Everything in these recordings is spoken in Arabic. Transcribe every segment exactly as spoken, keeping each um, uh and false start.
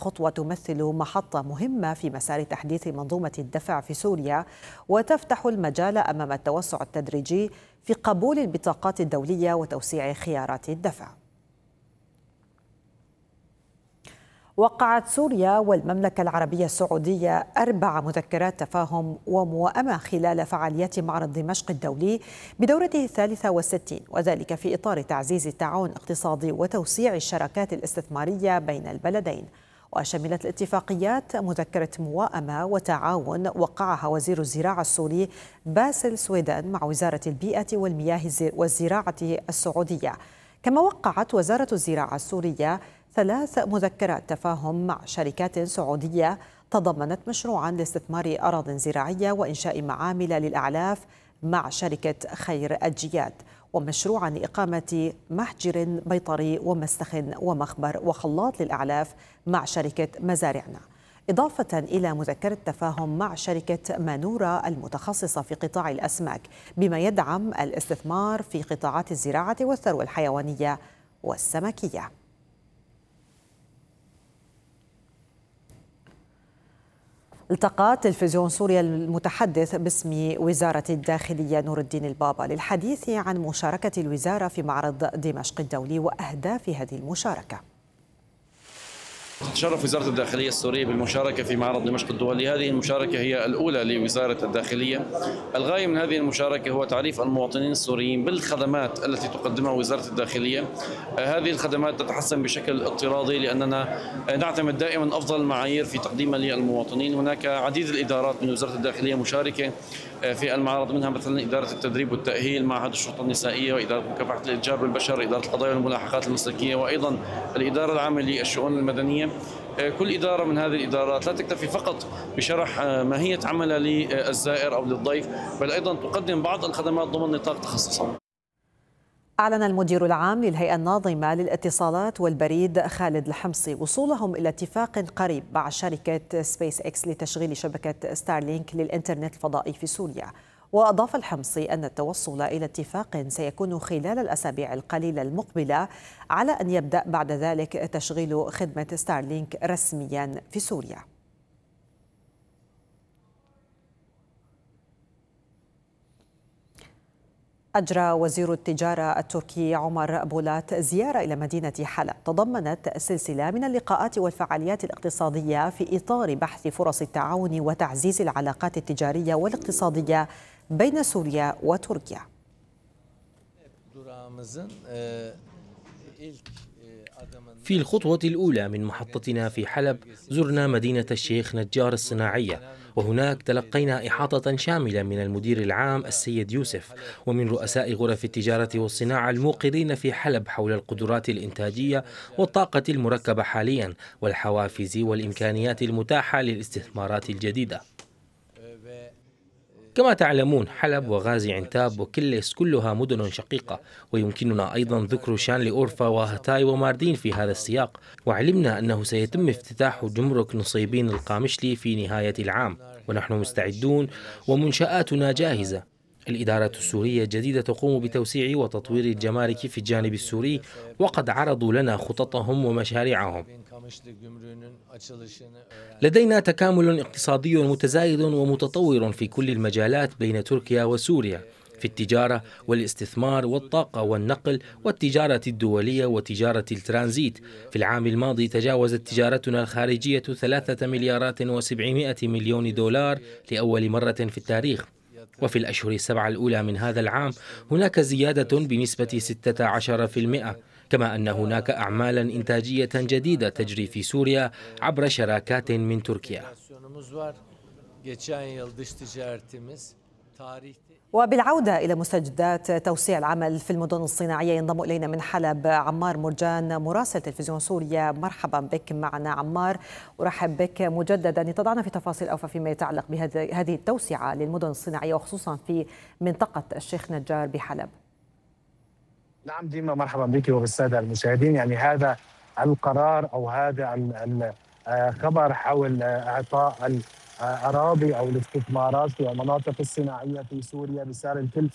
الخطوة تمثل محطة مهمة في مسار تحديث منظومة الدفع في سوريا، وتفتح المجال أمام التوسع التدريجي في قبول البطاقات الدولية وتوسيع خيارات الدفع. وقعت سوريا والمملكة العربية السعودية أربع مذكرات تفاهم وموائمة خلال فعاليات معرض دمشق الدولي بدورته الثالثة والستين، وذلك في إطار تعزيز التعاون الاقتصادي وتوسيع الشراكات الاستثمارية بين البلدين. وشملت الاتفاقيات مذكرة موائمة وتعاون وقعها وزير الزراعة السوري باسل سويدان مع وزارة البيئة والمياه والزراعة السعودية. كما وقعت وزارة الزراعة السورية ثلاث مذكرات تفاهم مع شركات سعودية تضمنت مشروعا لاستثمار أراضٍ زراعية وإنشاء معامل للأعلاف مع شركة خير الجياد، ومشروعا لإقامة محجر بيطري ومسخ ومخبر وخلاط للأعلاف مع شركة مزارعنا، إضافة إلى مذكرة تفاهم مع شركة مانورا المتخصصة في قطاع الأسماك بما يدعم الاستثمار في قطاعات الزراعة والثروة الحيوانية والسمكية. التقى تلفزيون سوريا المتحدث باسم وزارة الداخلية نور الدين البابا للحديث عن مشاركة الوزارة في معرض دمشق الدولي وأهداف هذه المشاركة. تشرف وزارة الداخلية السورية بالمشاركة في معرض دمشق الدولي. هذه المشاركة هي الأولى لوزارة الداخلية. الغاية من هذه المشاركة هو تعريف المواطنين السوريين بالخدمات التي تقدمها وزارة الداخلية. هذه الخدمات تتحسن بشكل اضطرادي لأننا نعتمد دائما أفضل المعايير في تقديمها للمواطنين. هناك عديد الإدارات من وزارة الداخلية مشاركة في المعرض، منها مثلا إدارة التدريب والتأهيل، معهد الشرطة النسائية، وإدارة مكافحة الإتجار بالبشر، إدارة القضايا والملاحقات المسلكية، وأيضا الإدارة العامة للشؤون المدنية. كل إدارة من هذه الإدارات لا تكتفي فقط بشرح ماهية عملها للزائر أو للضيف، بل أيضا تقدم بعض الخدمات ضمن نطاق تخصصها. أعلن المدير العام للهيئة الناظمة للاتصالات والبريد خالد الحمصي وصولهم إلى اتفاق قريب مع شركة سبيس إكس لتشغيل شبكة ستارلينك للإنترنت الفضائي في سوريا. وأضاف الحمصي أن التوصل إلى اتفاق سيكون خلال الأسابيع القليلة المقبلة، على أن يبدأ بعد ذلك تشغيل خدمة ستارلينك رسميا في سوريا. أجرى وزير التجارة التركي عمر بولات زيارة إلى مدينة حلب تضمنت سلسلة من اللقاءات والفعاليات الاقتصادية في إطار بحث فرص التعاون وتعزيز العلاقات التجارية والاقتصادية بين سوريا وتركيا. في الخطوة الأولى من محطتنا في حلب زرنا مدينة الشيخ نجار الصناعية، وهناك تلقينا إحاطة شاملة من المدير العام السيد يوسف ومن رؤساء غرف التجارة والصناعة الموقرين في حلب حول القدرات الإنتاجية والطاقة المركبة حاليا والحوافز والإمكانيات المتاحة للاستثمارات الجديدة. كما تعلمون حلب وغازي عنتاب وكليس كلها مدن شقيقة، ويمكننا أيضا ذكر شانلي أورفا وهتاي وماردين في هذا السياق. وعلمنا أنه سيتم افتتاح جمرك نصيبين القامشلي في نهاية العام، ونحن مستعدون ومنشآتنا جاهزة. الإدارة السورية الجديدة تقوم بتوسيع وتطوير الجمارك في الجانب السوري، وقد عرضوا لنا خططهم ومشاريعهم. لدينا تكامل اقتصادي متزايد ومتطور في كل المجالات بين تركيا وسوريا، في التجارة والاستثمار والطاقة والنقل والتجارة الدولية وتجارة الترانزيت. في العام الماضي تجاوزت تجارتنا الخارجية ثلاثة مليارات وسبعمائة مليون دولار لأول مرة في التاريخ. وفي الأشهر السبعة الأولى من هذا العام هناك زيادة بنسبة ستة عشر بالمئة، كما أن هناك أعمالا إنتاجية جديدة تجري في سوريا عبر شراكات من تركيا. وبالعودة إلى مستجدات توسيع العمل في المدن الصناعية ينضم إلينا من حلب عمار مرجان مراسل تلفزيون سوريا. مرحبا بك معنا عمار، أرحب بك مجددا لتضعنا في تفاصيل أوفى فيما يتعلق بهذه التوسعة للمدن الصناعية وخصوصا في منطقة الشيخ نجار بحلب. نعم ديما، مرحبا بك وبالسادة المشاهدين. يعني هذا القرار أو هذا الخبر حول إعطاء الأراضي أو الاستثمارات في المناطق الصناعية في سوريا بسعر الكلفة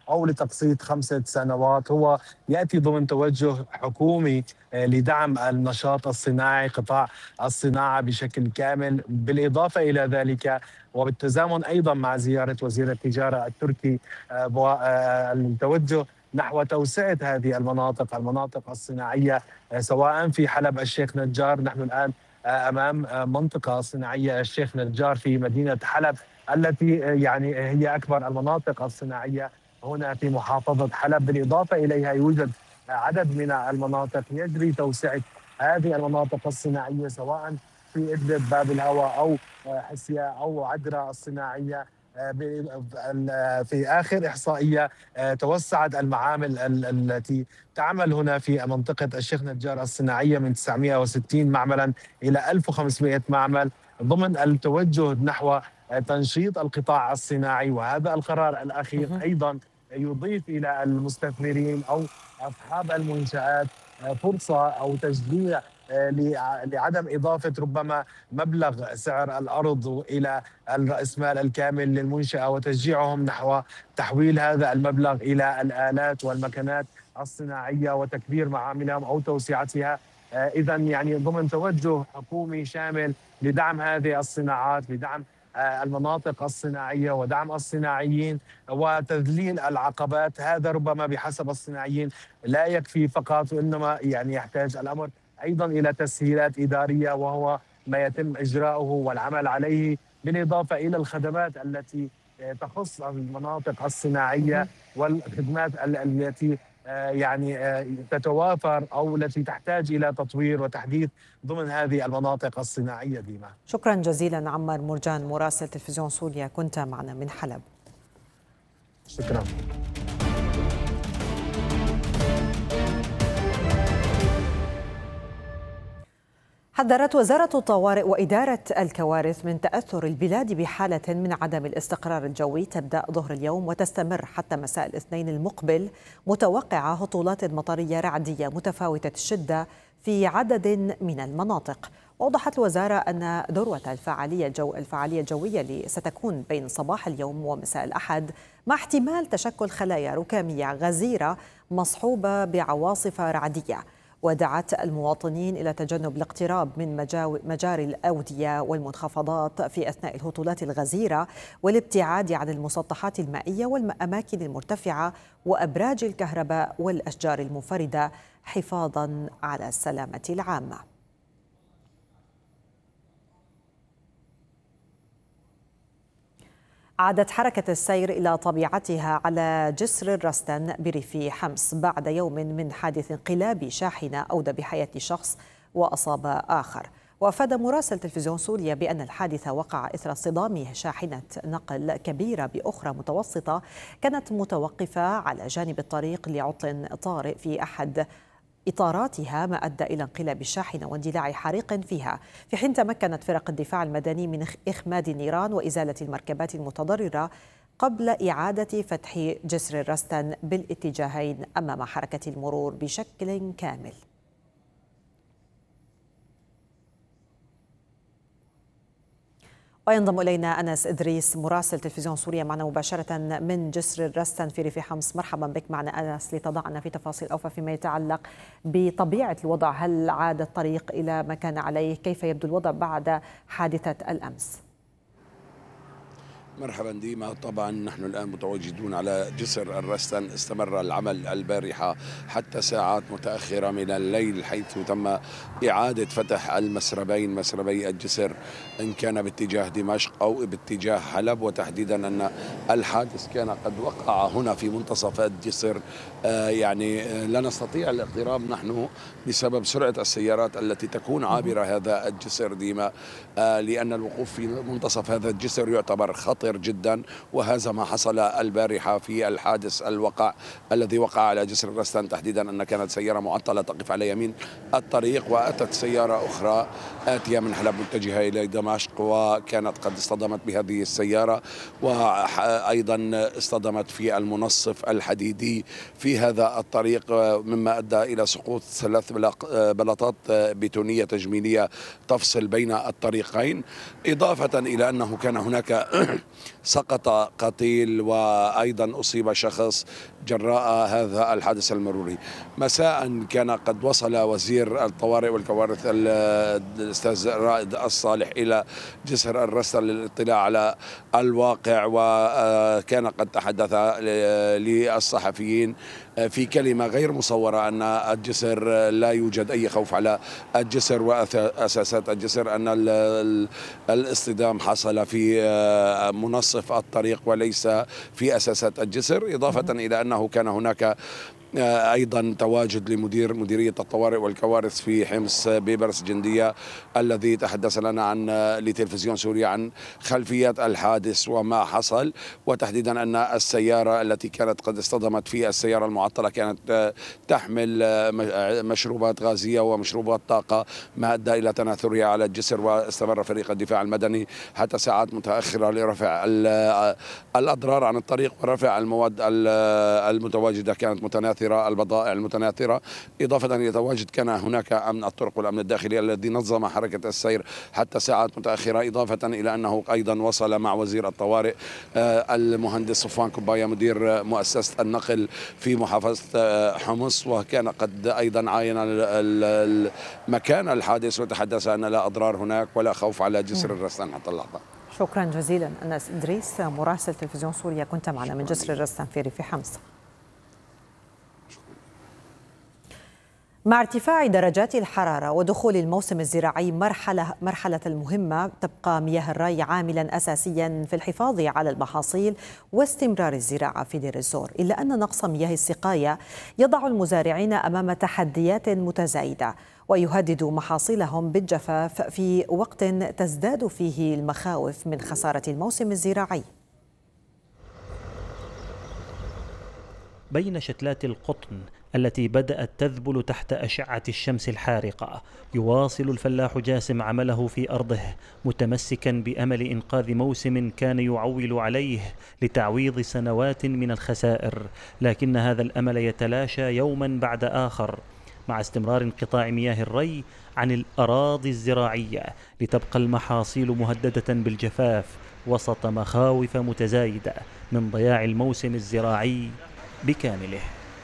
أو لتقسيط خمسة سنوات. هو يأتي ضمن توجه حكومي لدعم النشاط الصناعي، قطاع الصناعة بشكل كامل. بالإضافة إلى ذلك وبالتزامن أيضا مع زيارة وزير التجارة التركي، التوجه نحو توسعة هذه المناطق المناطق الصناعية سواء في حلب الشيخ نجار. نحن الآن أمام منطقة صناعية الشيخ نجار في مدينة حلب، التي يعني هي أكبر المناطق الصناعية هنا في محافظة حلب. بالإضافة إليها يوجد عدد من المناطق يجري توسعة هذه المناطق الصناعية سواء في إدلب، باب الهوى، أو حسيا، أو عدرا الصناعية. في آخر إحصائية توسعت المعامل التي تعمل هنا في منطقة الشيخ نجار الصناعية من تسعمئة وستين معملا إلى ألف وخمسمئة معمل، ضمن التوجه نحو تنشيط القطاع الصناعي. وهذا القرار الأخير أيضا يضيف إلى المستثمرين أو أصحاب المنشآت فرصة أو تشجيع لعدم إضافة ربما مبلغ سعر الأرض إلى الرأسمال الكامل للمنشأة، وتشجيعهم نحو تحويل هذا المبلغ إلى الآلات والمكنات الصناعية وتكبير معاملهم أو توسعتها. إذا يعني ضمن توجه حكومي شامل لدعم هذه الصناعات، لدعم المناطق الصناعية ودعم الصناعيين وتذليل العقبات. هذا ربما بحسب الصناعيين لا يكفي فقط، وإنما يعني يحتاج الأمر أيضا إلى تسهيلات إدارية، وهو ما يتم إجراؤه والعمل عليه، بالإضافة إلى الخدمات التي تخص المناطق الصناعية والخدمات التي يعني تتوافر أو التي تحتاج إلى تطوير وتحديث ضمن هذه المناطق الصناعية. ديما شكرا جزيلا عمار مرجان مراسل تلفزيون سوريا، كنت معنا من حلب. شكرا. حذرت وزارة الطوارئ وإدارة الكوارث من تأثر البلاد بحالة من عدم الاستقرار الجوي تبدأ ظهر اليوم وتستمر حتى مساء الاثنين المقبل، متوقعة هطولات مطرية رعدية متفاوتة الشدة في عدد من المناطق. وأوضحت الوزارة أن ذروة الفعالية الجو الفعالية الجوية اللي ستكون بين صباح اليوم ومساء الأحد، مع احتمال تشكل خلايا ركامية غزيرة مصحوبة بعواصف رعدية. ودعت المواطنين إلى تجنب الاقتراب من مجاري الأودية والمنخفضات في أثناء الهطولات الغزيرة، والابتعاد عن المسطحات المائية والأماكن المرتفعة وأبراج الكهرباء والأشجار المنفردة حفاظاً على السلامة العامة. عادت حركة السير إلى طبيعتها على جسر الرستن بريف حمص بعد يوم من حادث انقلاب شاحنة أودى بحياة شخص وأصاب آخر. وأفاد مراسل تلفزيون سوريا بأن الحادث وقع إثر اصطدام شاحنة نقل كبيرة بأخرى متوسطة كانت متوقفة على جانب الطريق لعطل طارئ في أحد إطاراتها، ما أدى إلى انقلاب الشاحنة واندلاع حريق فيها، في حين تمكنت فرق الدفاع المدني من إخماد النيران وإزالة المركبات المتضررة قبل إعادة فتح جسر الرستن بالاتجاهين أمام حركة المرور بشكل كامل. وينضم إلينا أنس إدريس مراسل تلفزيون سوريا معنا مباشرة من جسر الرستن في ريف حمص. مرحبا بك معنا أنس لتضعنا في تفاصيل أوفى فيما يتعلق بطبيعة الوضع. هل عاد الطريق إلى ما كان عليه؟ كيف يبدو الوضع بعد حادثة الأمس؟ مرحبا ديما. طبعا نحن الآن متواجدون على جسر الرستن. استمر العمل البارحة حتى ساعات متأخرة من الليل، حيث تم إعادة فتح المسربين، مسربي الجسر، إن كان باتجاه دمشق أو باتجاه حلب، وتحديدا أن الحادث كان قد وقع هنا في منتصف الجسر. آه يعني آه لا نستطيع الاقتراب نحن بسبب سرعة السيارات التي تكون عابرة هذا الجسر ديما، آه لأن الوقوف في منتصف هذا الجسر يعتبر خطر جدا. وهذا ما حصل البارحة في الحادث الوقع الذي وقع على جسر الرستن، تحديدا أن كانت سيارة معطلة تقف على يمين الطريق، وأتت سيارة أخرى آتية من حلب متجهة إلى دمشق، وكانت قد اصطدمت بهذه السيارة، وأيضا اصطدمت في المنصف الحديدي في هذا الطريق، مما أدى إلى سقوط ثلاث بلاطات بتونية تجميلية تفصل بين الطريقين، إضافة إلى أنه كان هناك سقط قتيل وأيضا أصيب شخص جراء هذا الحادث المروري. مساء كان قد وصل وزير الطوارئ والكوارث الأستاذ رائد الصالح إلى جسر الرستة للاطلاع على الواقع، وكان قد تحدث للصحفيين في كلمة غير مصورة أن الجسر لا يوجد أي خوف على الجسر وأساسات الجسر، أن الاصطدام حصل في منصف الطريق وليس في أساسات الجسر، إضافة إلى أنه كان هناك أيضا تواجد لمدير مديرية الطوارئ والكوارث في حمص بيبرس جندية الذي تحدث لنا عن لتلفزيون سوريا عن خلفيات الحادث وما حصل، وتحديدا أن السيارة التي كانت قد اصطدمت في السيارة المعطلة كانت تحمل مشروبات غازية ومشروبات طاقة، ما أدى إلى تناثرها على الجسر. واستمر فريق الدفاع المدني حتى ساعات متأخرة لرفع الأضرار عن الطريق ورفع المواد المتواجدة كانت متناثرة، البضائع المتناثرة، إضافة إلى تواجد كان هناك أمن الطرق والأمن الداخلي الذي نظم حركة السير حتى ساعات متأخرة، إضافة إلى أنه أيضا وصل مع وزير الطوارئ المهندس صفوان كوبايا مدير مؤسسة النقل في محافظة حمص، وكان قد أيضا عاين مكان الحادث وتحدث أن لا أضرار هناك ولا خوف على جسر الرستان حتى اللحظة. شكرا جزيلا أنس إدريس مراسل تلفزيون سوريا، كنت معنا من جسر الرستان في ريف حمص. مع ارتفاع درجات الحرارة ودخول الموسم الزراعي مرحلة مرحلة المهمة، تبقى مياه الري عاملا أساسيا في الحفاظ على المحاصيل واستمرار الزراعة في دير الزور، إلا أن نقص مياه السقاية يضع المزارعين أمام تحديات متزايدة ويهدد محاصيلهم بالجفاف في وقت تزداد فيه المخاوف من خسارة الموسم الزراعي. بين شتلات القطن التي بدأت تذبل تحت أشعة الشمس الحارقة، يواصل الفلاح جاسم عمله في أرضه متمسكا بأمل إنقاذ موسم كان يعول عليه لتعويض سنوات من الخسائر، لكن هذا الأمل يتلاشى يوما بعد آخر مع استمرار انقطاع مياه الري عن الأراضي الزراعية، لتبقى المحاصيل مهددة بالجفاف وسط مخاوف متزايدة من ضياع الموسم الزراعي بكامله.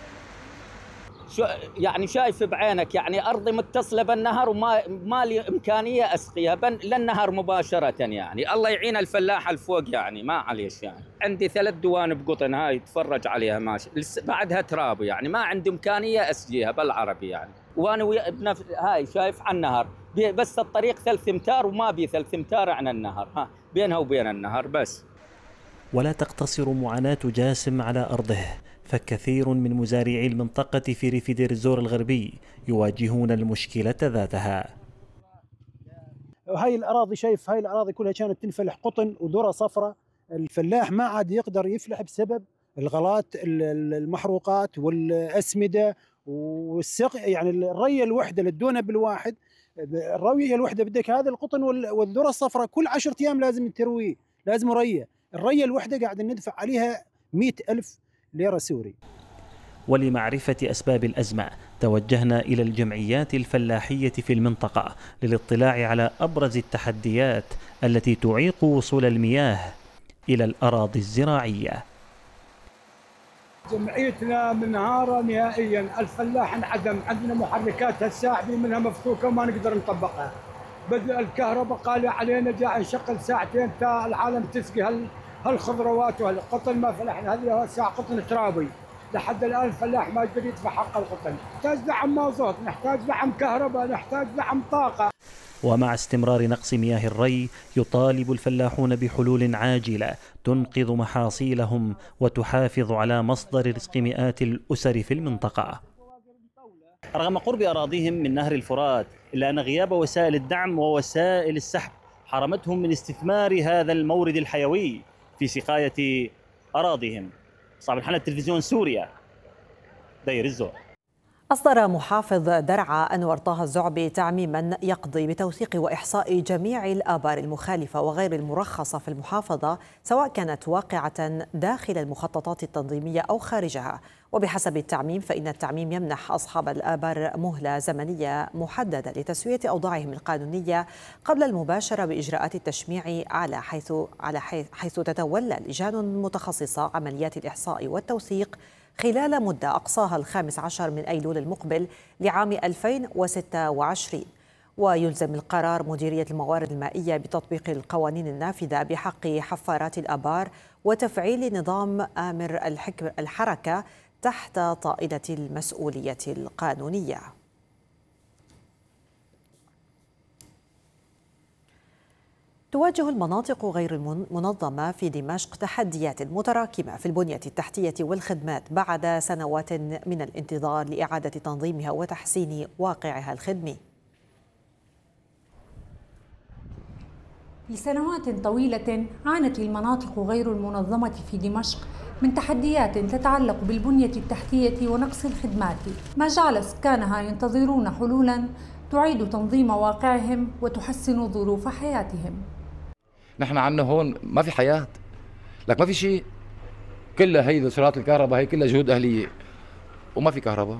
يعني شايف بعينك، يعني أرضي متصلة بالنهر وما ما لي إمكانية أسقيها للنهر مباشرة، يعني الله يعين الفلاح الفوق، يعني ما عليش. يعني عندي ثلاث دوانب قطن هاي تفرج عليها ماشي، بعدها تراب، يعني ما عندي إمكانية أسقيها بالعربي يعني. وأنا بنفس هاي شايف عن النهر، بس الطريق ثلاث امتار وما بي ثلاث امتار عن النهر، ها بينها وبين النهر بس. ولا تقتصر معاناة جاسم على أرضه، فكثير من مزارعي المنطقة في ريف دير الزور الغربي يواجهون المشكلة ذاتها. هاي الأراضي، شايف هاي الأراضي كلها كانت تنفلح قطن وذرة صفراء، الفلاح ما عاد يقدر يفلح بسبب الغلات، المحروقات والأسمدة والسق، يعني الرية الوحدة للدونب الواحد، الروية الوحدة بدك هذا القطن والذرة الصفراء كل عشرة أيام لازم ترويه، لازم رية، الرية الوحدة قاعد ندفع عليها مئة ألف ليرة سوري. ولمعرفة أسباب الأزمة توجهنا إلى الجمعيات الفلاحية في المنطقة للاطلاع على أبرز التحديات التي تعيق وصول المياه إلى الأراضي الزراعية. جمعيتنا منهارة نهائيا، الفلاح انعدم، عندنا محركات الساعة منها مفكوكة وما نقدر نطبقها، بدأ الكهرباء قال علينا جاء نشغل ساعتين تا العالم تسقي هال هالخضروات وهالقطن، ما فلحنا هذه ساعة قطن ترابي، لحد الآن الفلاح ما يقدر يدفع حق القطن، نحتاج دعم مازوت، نحتاج دعم كهرباء، نحتاج دعم طاقة. ومع استمرار نقص مياه الري يطالب الفلاحون بحلول عاجلة تنقذ محاصيلهم وتحافظ على مصدر رزق مئات الأسر في المنطقة. رغم قرب أراضيهم من نهر الفرات، إلا أن غياب وسائل الدعم ووسائل السحب حرمتهم من استثمار هذا المورد الحيوي في سقاية أراضيهم. صاحب الحلقة تلفزيون سوريا، دير الزور. أصدر محافظ درعا أنور طه الزعبي تعميما يقضي بتوثيق وإحصاء جميع الآبار المخالفة وغير المرخصة في المحافظة، سواء كانت واقعة داخل المخططات التنظيمية أو خارجها. وبحسب التعميم فإن التعميم يمنح أصحاب الآبار مهلة زمنية محددة لتسوية أوضاعهم القانونية قبل المباشرة بإجراءات التشميع، على حيث على حيث تتولى لجان متخصصة عمليات الإحصاء والتوثيق خلال مدة أقصاها الخامس عشر من أيلول المقبل لعام ألفين وستة وعشرين. ويلزم القرار مديرية الموارد المائية بتطبيق القوانين النافذة بحق حفارات الآبار وتفعيل نظام آمر الحركة تحت طائلة المسؤولية القانونية. تواجه المناطق غير المنظمة في دمشق تحديات متراكمة في البنية التحتية والخدمات بعد سنوات من الانتظار لإعادة تنظيمها وتحسين واقعها الخدمي. لسنوات طويلة عانت المناطق غير المنظمة في دمشق من تحديات تتعلق بالبنية التحتية ونقص الخدمات، ما جعل سكانها ينتظرون حلولا تعيد تنظيم واقعهم وتحسن ظروف حياتهم. نحن عنا هون ما في حياة، لك ما في شيء، كلها هي وصلات الكهرباء هي كلها جهود أهلية وما في كهرباء.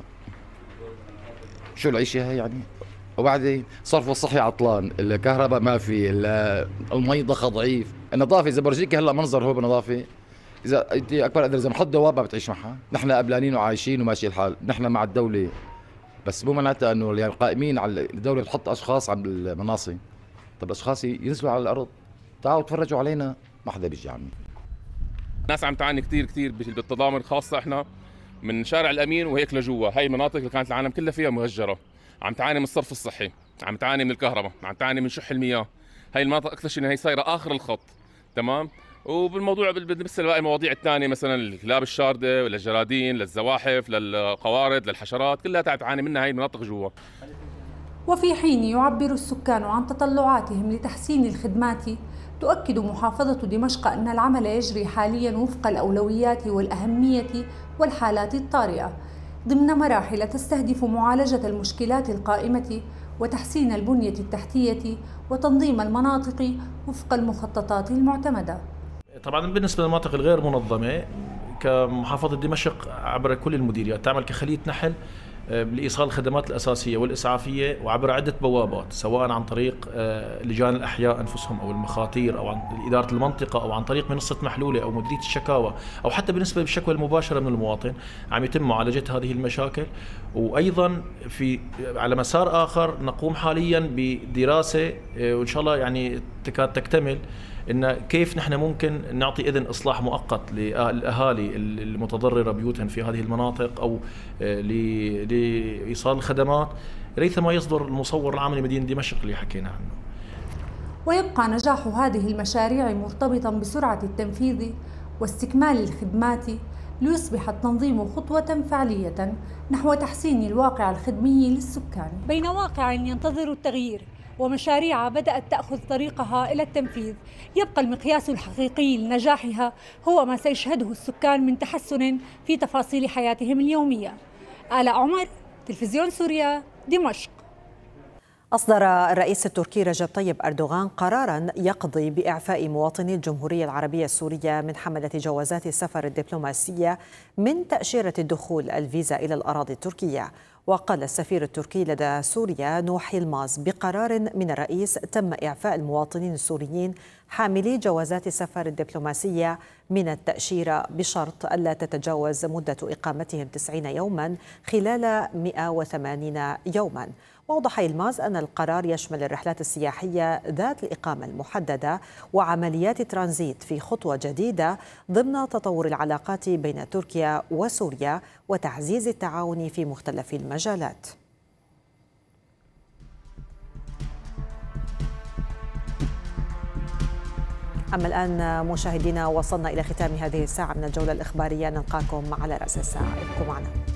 شو العيشة هي يعني؟ وبعدين صرف الصحي عطلان، الكهرباء ما في، المي ضخ ضعيف، النظافة إذا برجيك هلا منظر هو بنظافة، إذا أنت أكبر قدر إذا محط دواب ما بتعيش معها، نحن قبلانين وعايشين وماشي الحال، نحن مع الدولة، بس مو معناتها إنه يعني القائمين على الدولة بتحط أشخاص على المناصب، طب الأشخاص ينزلوا على الأرض، تعالوا تفرجوا علينا، ما حدا بيجي عنا. الناس عم تعاني كثير كثير بالتضامن، خاصة إحنا من شارع الأمين وهيك لجوا، هاي المناطق اللي كانت العالم كلها فيها مهجرة، عم تعاني من الصرف الصحي، عم تعاني من الكهرباء، عم تعاني من شح المياه، هاي المناطق أكثر شيء هي صايرة آخر الخط، تمام؟ وبالموضوع بالنسبة لباقي المواضيع الثانية مثلا الكلاب الشاردة ولا الجرادين للزواحف للقوارض للحشرات كلها تعاني منها هاي المناطق جوا. وفي حين يعبر السكان عن تطلعاتهم لتحسين الخدمات، تؤكد محافظة دمشق أن العمل يجري حاليا وفق الأولويات والأهمية والحالات الطارئة ضمن مراحل تستهدف معالجة المشكلات القائمة وتحسين البنية التحتية وتنظيم المناطق وفق المخططات المعتمدة. طبعا بالنسبة للمناطق الغير منظمة كمحافظة دمشق عبر كل المديريات تعمل كخلية نحل لإيصال الخدمات الأساسية والإسعافية وعبر عدة بوابات، سواء عن طريق لجان الأحياء أنفسهم أو المخاطير أو عن إدارة المنطقة أو عن طريق منصة محلولة أو مديرية الشكاوى أو حتى بالنسبة للشكوى المباشرة من المواطن عم يتم معالجة هذه المشاكل. وأيضا في على مسار آخر نقوم حاليا بدراسة وإن شاء الله يعني تكاد تكتمل إن كيف نحن ممكن نعطي إذن إصلاح مؤقت للأهالي المتضررة بيوتهم في هذه المناطق أو لإيصال الخدمات ريثما يصدر المصور العام لمدينة دمشق اللي حكينا عنه. ويبقى نجاح هذه المشاريع مرتبطا بسرعة التنفيذ واستكمال الخدمات ليصبح التنظيم خطوة فعلية نحو تحسين الواقع الخدمي للسكان. بين واقع ينتظر التغيير ومشاريع بدأت تأخذ طريقها إلى التنفيذ، يبقى المقياس الحقيقي لنجاحها هو ما سيشهده السكان من تحسن في تفاصيل حياتهم اليومية. آلاء عمر، تلفزيون سوريا، دمشق. أصدر الرئيس التركي رجب طيب أردوغان قراراً يقضي بإعفاء مواطني الجمهورية العربية السورية من حملة جوازات السفر الدبلوماسية من تأشيرة الدخول الفيزا إلى الأراضي التركية. وقال السفير التركي لدى سوريا نوح يلماز بقرار من الرئيس تم إعفاء المواطنين السوريين حاملي جوازات السفر الدبلوماسية من التأشيرة بشرط ألا تتجاوز مدة إقامتهم تسعين يوما خلال مئة وثمانين يوما. وأوضح يلماز أن القرار يشمل الرحلات السياحية ذات الإقامة المحددة وعمليات ترانزيت في خطوة جديدة ضمن تطور العلاقات بين تركيا وسوريا وتعزيز التعاون في مختلف المجالات. أما الآن مشاهدينا وصلنا إلى ختام هذه الساعة من الجولة الإخبارية، نلقاكم على رأس الساعة، ابقوا معنا.